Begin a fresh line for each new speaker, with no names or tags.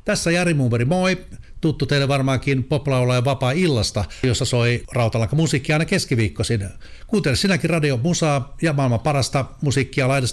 Tässä Jari Muumeri, moi! Tuttu teille varmaankin poplaulajan vapaa-illasta, jossa soi rautalankamusiikkia aina keskiviikkoisin. Kuuntele sinäkin radio musaa ja maailman parasta musiikkia laidasta